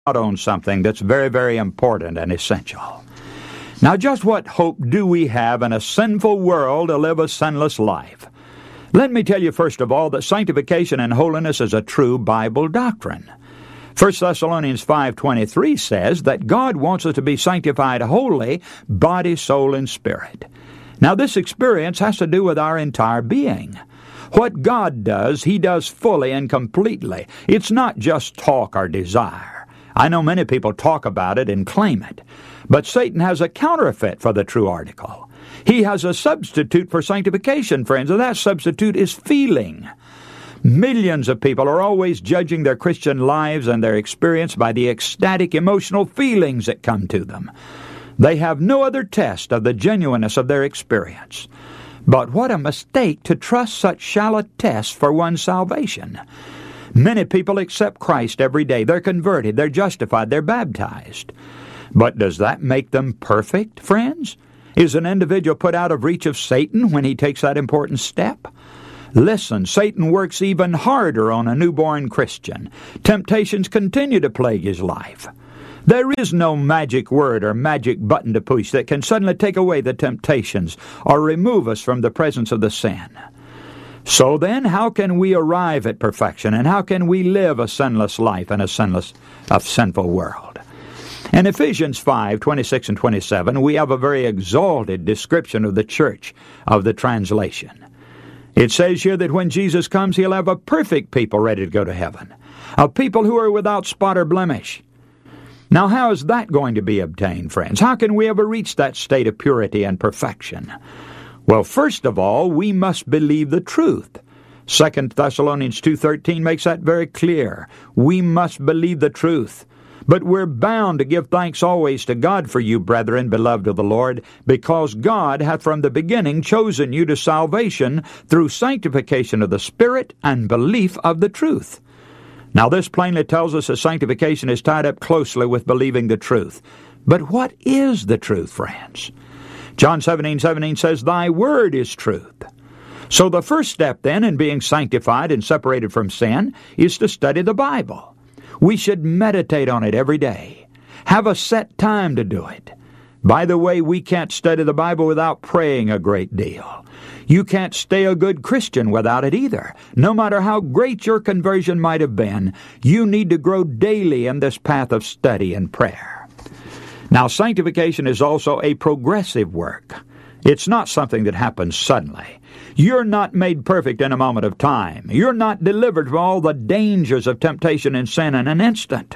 out on something that's very, very important and essential. Now, just what hope do we have in a sinful world to live a sinless life? Let me tell you first of all that sanctification and holiness is a true Bible doctrine. 1 Thessalonians 5:23 says that God wants us to be sanctified wholly, body, soul, and spirit. Now, this experience has to do with our entire being. What God does, He does fully and completely. It's not just talk or desire. I know many people talk about it and claim it, but Satan has a counterfeit for the true article. He has a substitute for sanctification, friends, and that substitute is feeling. Millions of people are always judging their Christian lives and their experience by the ecstatic emotional feelings that come to them. They have no other test of the genuineness of their experience. But what a mistake to trust such shallow tests for one's salvation. Many people accept Christ every day. They're converted, they're justified, they're baptized. But does that make them perfect, friends? Is an individual put out of reach of Satan when he takes that important step? Listen, Satan works even harder on a newborn Christian. Temptations continue to plague his life. There is no magic word or magic button to push that can suddenly take away the temptations or remove us from the presence of the sin. So then, how can we arrive at perfection, and how can we live a sinless life in a sinful world? In Ephesians 5:26 and 27, we have a very exalted description of the church of the translation. It says here that when Jesus comes, He'll have a perfect people ready to go to heaven, a people who are without spot or blemish. Now, how is that going to be obtained, friends? How can we ever reach that state of purity and perfection? Well, first of all, we must believe the truth. 2 Thessalonians 2:13 makes that very clear. We must believe the truth. But we're bound to give thanks always to God for you, brethren, beloved of the Lord, because God hath from the beginning chosen you to salvation through sanctification of the Spirit and belief of the truth. Now, this plainly tells us that sanctification is tied up closely with believing the truth. But what is the truth, friends? John 17:17 says, Thy word is truth. So the first step then in being sanctified and separated from sin is to study the Bible. We should meditate on it every day. Have a set time to do it. By the way, we can't study the Bible without praying a great deal. You can't stay a good Christian without it either. No matter how great your conversion might have been, you need to grow daily in this path of study and prayer. Now, sanctification is also a progressive work. It's not something that happens suddenly. You're not made perfect in a moment of time. You're not delivered from all the dangers of temptation and sin in an instant.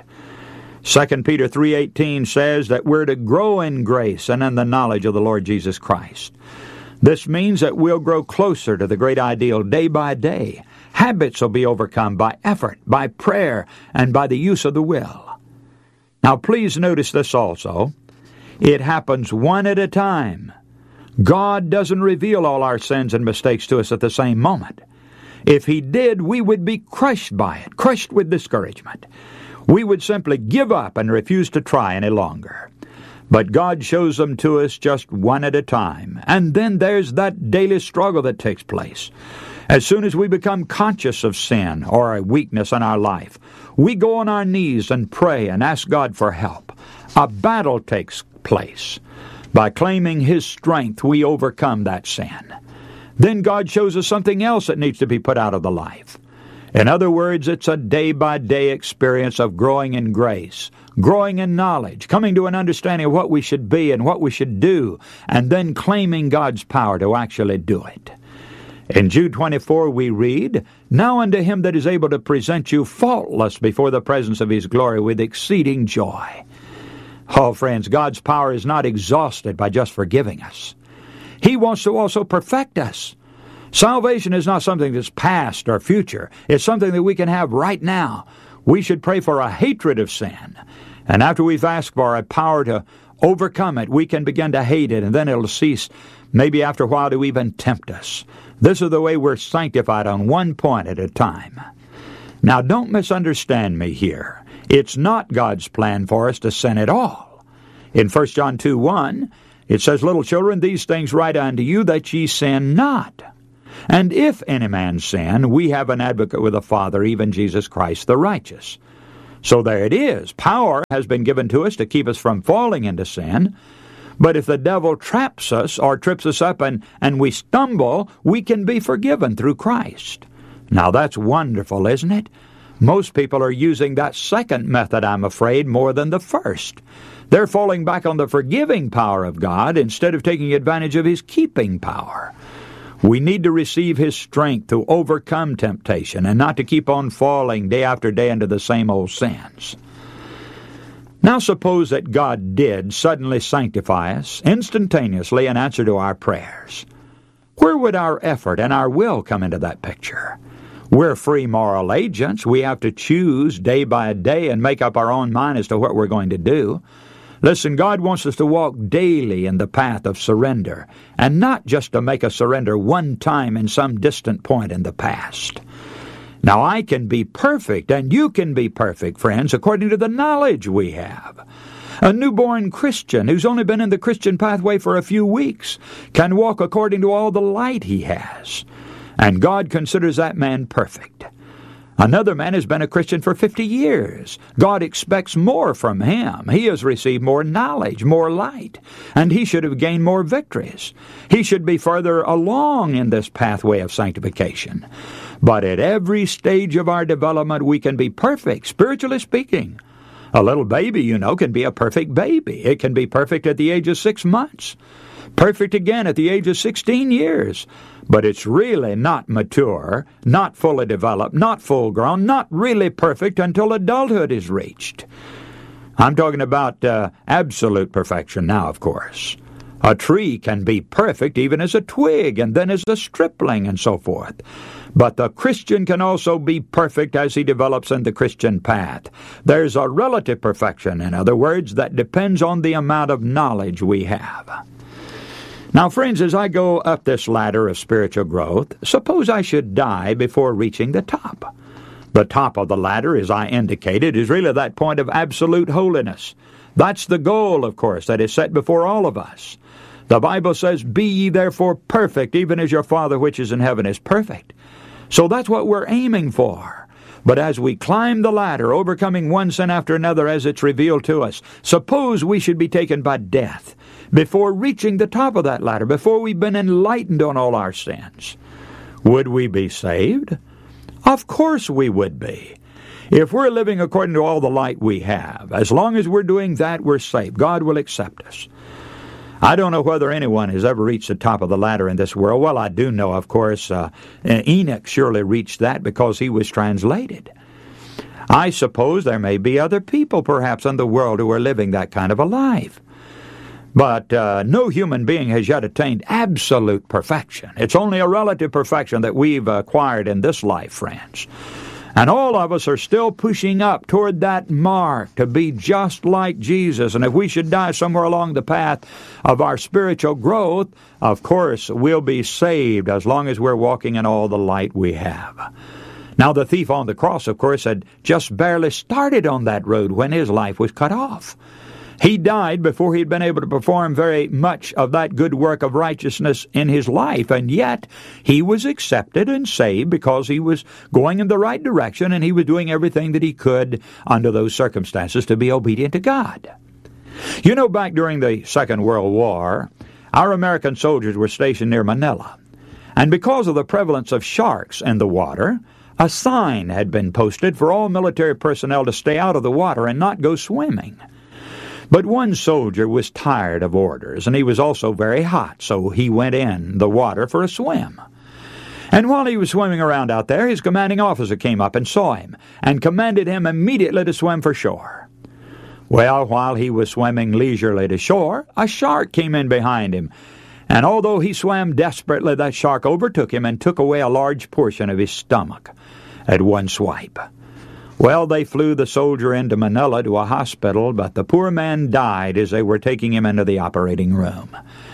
2 Peter 3:18 says that we're to grow in grace and in the knowledge of the Lord Jesus Christ. This means that we'll grow closer to the great ideal day by day. Habits will be overcome by effort, by prayer, and by the use of the will. Now, please notice this also. It happens one at a time. God doesn't reveal all our sins and mistakes to us at the same moment. If He did, we would be crushed by it, crushed with discouragement. We would simply give up and refuse to try any longer. But God shows them to us just one at a time. And then there's that daily struggle that takes place. As soon as we become conscious of sin or a weakness in our life, we go on our knees and pray and ask God for help. A battle takes place. By claiming His strength, we overcome that sin. Then God shows us something else that needs to be put out of the life. In other words, it's a day-by-day experience of growing in grace, growing in knowledge, coming to an understanding of what we should be and what we should do, and then claiming God's power to actually do it. In Jude 24 we read, Now unto Him that is able to present you faultless before the presence of His glory with exceeding joy. Oh, friends, God's power is not exhausted by just forgiving us. He wants to also perfect us. Salvation is not something that's past or future. It's something that we can have right now. We should pray for a hatred of sin. And after we've asked for a power to overcome it, we can begin to hate it, and then it'll cease, maybe after a while, to even tempt us. This is the way we're sanctified on one point at a time. Now, don't misunderstand me here. It's not God's plan for us to sin at all. In 1 John 2:1, it says, Little children, these things write unto you, that ye sin not. And if any man sin, we have an advocate with the Father, even Jesus Christ the righteous. So there it is. Power has been given to us to keep us from falling into sin. But if the devil traps us or trips us up and we stumble, we can be forgiven through Christ. Now that's wonderful, isn't it? Most people are using that second method, I'm afraid, more than the first. They're falling back on the forgiving power of God instead of taking advantage of His keeping power. We need to receive His strength to overcome temptation and not to keep on falling day after day into the same old sins. Now suppose that God did suddenly sanctify us instantaneously in answer to our prayers. Where would our effort and our will come into that picture? We're free moral agents. We have to choose day by day and make up our own mind as to what we're going to do. Listen, God wants us to walk daily in the path of surrender, and not just to make a surrender one time in some distant point in the past. Now, I can be perfect, and you can be perfect, friends, according to the knowledge we have. A newborn Christian who's only been in the Christian pathway for a few weeks can walk according to all the light he has. And God considers that man perfect. Another man has been a Christian for 50 years. God expects more from him. He has received more knowledge, more light, and he should have gained more victories. He should be further along in this pathway of sanctification. But at every stage of our development, we can be perfect, spiritually speaking. A little baby, can be a perfect baby. It can be perfect at the age of 6 months. Perfect again at the age of 16 years. But it's really not mature, not fully developed, not full-grown, not really perfect until adulthood is reached. I'm talking about absolute perfection now, of course. A tree can be perfect even as a twig and then as a stripling and so forth. But the Christian can also be perfect as he develops in the Christian path. There's a relative perfection, in other words, that depends on the amount of knowledge we have. Now, friends, as I go up this ladder of spiritual growth, suppose I should die before reaching the top. The top of the ladder, as I indicated, is really that point of absolute holiness. That's the goal, of course, that is set before all of us. The Bible says, "Be ye therefore perfect, even as your Father which is in heaven is perfect." So that's what we're aiming for. But as we climb the ladder, overcoming one sin after another as it's revealed to us, suppose we should be taken by death before reaching the top of that ladder, before we've been enlightened on all our sins. Would we be saved? Of course we would be. If we're living according to all the light we have, as long as we're doing that, we're saved. God will accept us. I don't know whether anyone has ever reached the top of the ladder in this world. Well, I do know, of course, Enoch surely reached that because he was translated. I suppose there may be other people, perhaps, in the world who are living that kind of a life. But no human being has yet attained absolute perfection. It's only a relative perfection that we've acquired in this life, friends. And all of us are still pushing up toward that mark to be just like Jesus. And if we should die somewhere along the path of our spiritual growth, of course, we'll be saved as long as we're walking in all the light we have. Now, the thief on the cross, of course, had just barely started on that road when his life was cut off. He died before he'd been able to perform very much of that good work of righteousness in his life, and yet he was accepted and saved because he was going in the right direction and he was doing everything that he could under those circumstances to be obedient to God. Back during the Second World War, our American soldiers were stationed near Manila, and because of the prevalence of sharks in the water, a sign had been posted for all military personnel to stay out of the water and not go swimming. But one soldier was tired of orders, and he was also very hot, so he went in the water for a swim. And while he was swimming around out there, his commanding officer came up and saw him, and commanded him immediately to swim for shore. Well, while he was swimming leisurely to shore, a shark came in behind him, and although he swam desperately, that shark overtook him and took away a large portion of his stomach at one swipe. Well, they flew the soldier into Manila to a hospital, but the poor man died as they were taking him into the operating room.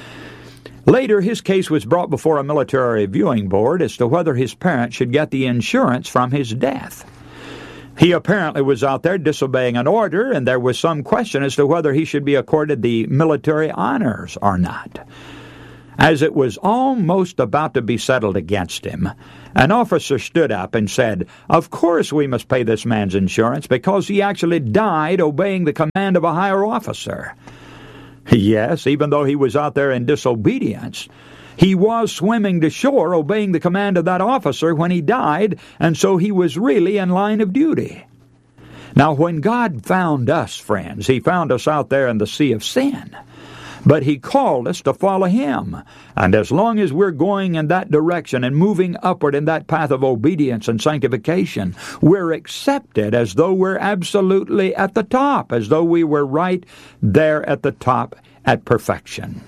Later, his case was brought before a military reviewing board as to whether his parents should get the insurance from his death. He apparently was out there disobeying an order, and there was some question as to whether he should be accorded the military honors or not. As it was almost about to be settled against him, an officer stood up and said, "Of course we must pay this man's insurance because he actually died obeying the command of a higher officer." Yes, even though he was out there in disobedience, he was swimming to shore obeying the command of that officer when he died, and so he was really in line of duty. Now, when God found us, friends, He found us out there in the sea of sin. But He called us to follow Him. And as long as we're going in that direction and moving upward in that path of obedience and sanctification, we're accepted as though we're absolutely at the top, as though we were right there at the top at perfection.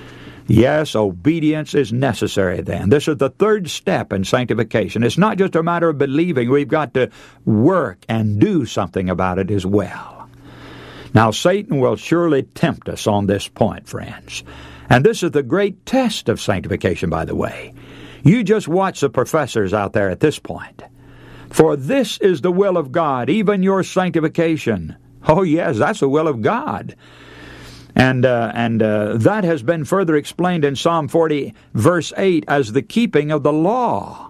Yes, obedience is necessary then. This is the third step in sanctification. It's not just a matter of believing. We've got to work and do something about it as well. Now, Satan will surely tempt us on this point, friends. And this is the great test of sanctification, by the way. You just watch the professors out there at this point. For this is the will of God, even your sanctification. Oh, yes, that's the will of God. And that has been further explained in Psalm 40, verse 8, as the keeping of the law.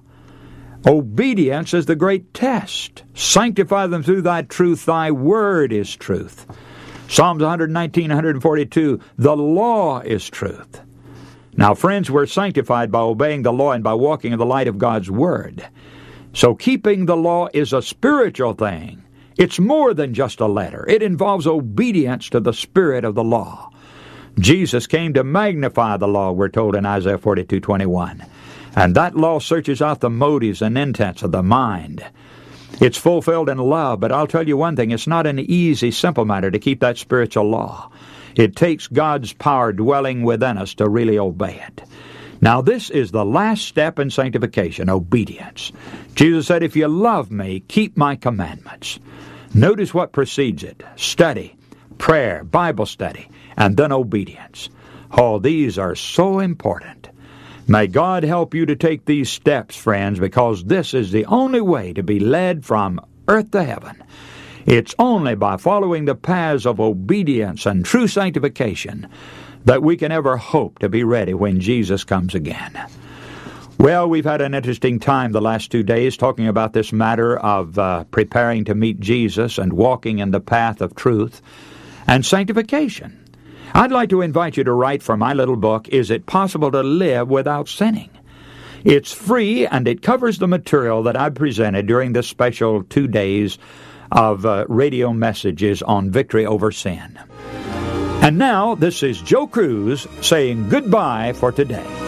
Obedience is the great test. Sanctify them through thy truth. Thy word is truth. Psalms 119, 142, the law is truth. Now, friends, we're sanctified by obeying the law and by walking in the light of God's word. So keeping the law is a spiritual thing. It's more than just a letter. It involves obedience to the spirit of the law. Jesus came to magnify the law, we're told in Isaiah 42:21. And that law searches out the motives and intents of the mind. It's fulfilled in love, but I'll tell you one thing, it's not an easy, simple matter to keep that spiritual law. It takes God's power dwelling within us to really obey it. Now, this is the last step in sanctification, obedience. Jesus said, "If you love me, keep my commandments." Notice what precedes it: study, prayer, Bible study, and then obedience. Oh, these are so important. May God help you to take these steps, friends, because this is the only way to be led from earth to heaven. It's only by following the paths of obedience and true sanctification that we can ever hope to be ready when Jesus comes again. Well, we've had an interesting time the last 2 days talking about this matter of preparing to meet Jesus and walking in the path of truth and sanctification. I'd like to invite you to write for my little book, Is It Possible to Live Without Sinning? It's free, and it covers the material that I've presented during this special 2 days of radio messages on victory over sin. And now, this is Joe Cruz saying goodbye for today.